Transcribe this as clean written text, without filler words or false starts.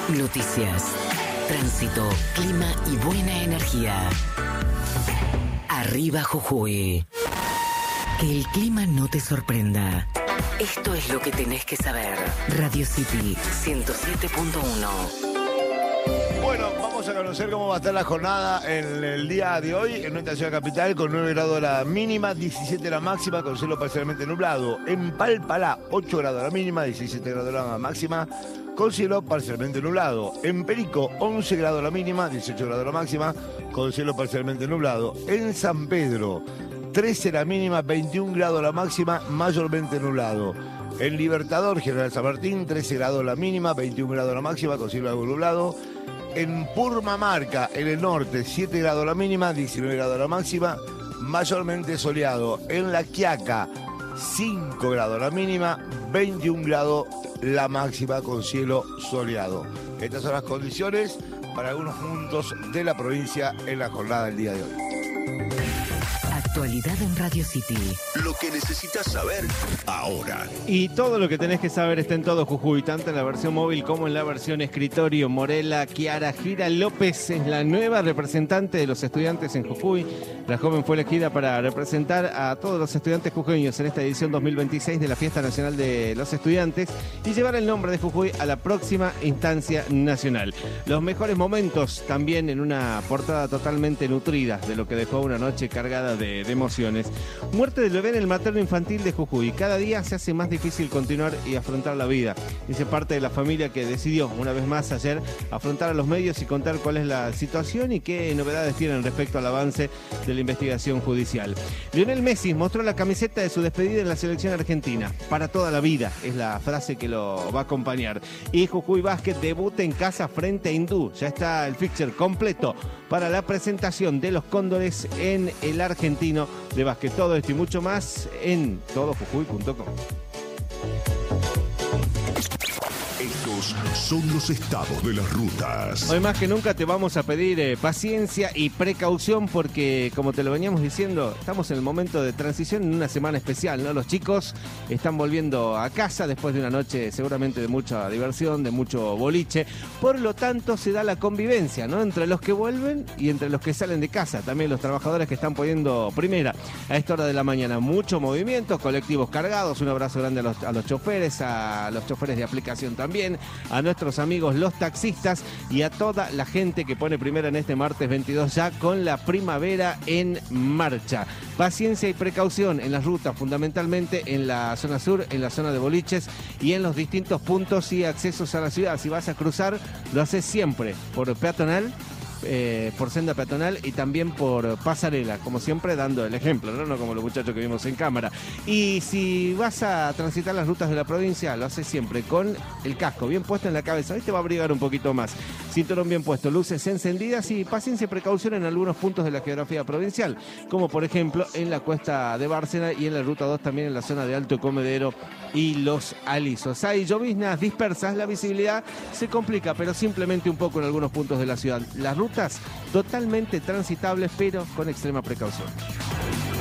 Noticias, tránsito, clima y buena energía. Arriba Jujuy. Que el clima no te sorprenda. Esto es lo que tenés que saber. Radio City 107.1. Bueno, vamos a conocer cómo va a estar la jornada en el día de hoy en nuestra ciudad capital, con 9 grados la mínima, 17 la máxima, con cielo parcialmente nublado. En Palpalá, 8 grados la mínima, 17 grados la máxima, con cielo parcialmente nublado. En Perico, 11 grados la mínima, 18 grados la máxima, con cielo parcialmente nublado. En San Pedro, 13 la mínima, 21 grados la máxima, mayormente nublado. En Libertador, General San Martín, 13 grados la mínima, 21 grados la máxima, con cielo algo nublado. En Purmamarca, en el norte, 7 grados la mínima, 19 grados la máxima, mayormente soleado. En La Quiaca, 5 grados la mínima, 21 grados la máxima, con cielo soleado. Estas son las condiciones para algunos puntos de la provincia en la jornada del día de hoy. Actualidad en Radio City. Lo que necesitas saber ahora. Y todo lo que tenés que saber está en todo Jujuy, tanto en la versión móvil como en la versión escritorio. Morela Kiara Gira López es la nueva representante de los estudiantes en Jujuy. La joven fue elegida para representar a todos los estudiantes jujeños en esta edición 2026 de la Fiesta Nacional de los Estudiantes y llevar el nombre de Jujuy a la próxima instancia nacional. Los mejores momentos también en una portada totalmente nutrida de lo que dejó una noche cargada de emociones. Muerte del bebé en el materno infantil de Jujuy. Cada día se hace más difícil continuar y afrontar la vida. Dice parte de la familia que decidió, una vez más ayer, afrontar a los medios y contar cuál es la situación y qué novedades tienen respecto al avance de la investigación judicial. Lionel Messi mostró la camiseta de su despedida en la selección argentina. Para toda la vida es la frase que lo va a acompañar. Y Jujuy Basket debuta en casa frente a Hindú. Ya está el fixture completo para la presentación de los Cóndores en el argentino de básquet. Todo esto y mucho más en todojujuy.com. Estos son los estados de las rutas. Hoy más que nunca te vamos a pedir paciencia y precaución porque, como te lo veníamos diciendo, estamos en el momento de transición en una semana especial, ¿no? Los chicos están volviendo a casa después de una noche seguramente de mucha diversión, de mucho boliche. Por lo tanto, se da la convivencia, ¿no? Entre los que vuelven y entre los que salen de casa. También los trabajadores que están poniendo primera a esta hora de la mañana. Mucho movimiento, colectivos cargados. Un abrazo grande a los choferes de aplicación también, a nuestros amigos los taxistas y a toda la gente que pone primera en este martes 22 ya con la primavera en marcha. Paciencia y precaución en las rutas, fundamentalmente en la zona sur, en la zona de boliches y en los distintos puntos y accesos a la ciudad. Si vas a cruzar, lo haces siempre por peatonal, por senda peatonal y también por pasarela, como siempre dando el ejemplo, ¿no? No como los muchachos que vimos en cámara. Y si vas a transitar las rutas de la provincia, lo haces siempre con el casco bien puesto en la cabeza. Ahí te va a abrigar un poquito más. Cinturón bien puesto, luces encendidas y paciencia y precaución en algunos puntos de la geografía provincial, como por ejemplo en la cuesta de Bárcena y en la ruta 2 también en la zona de Alto Comedero y Los Alisos. Hay lloviznas dispersas, la visibilidad se complica, pero simplemente un poco en algunos puntos de la ciudad. Las rutas totalmente transitables, pero con extrema precaución.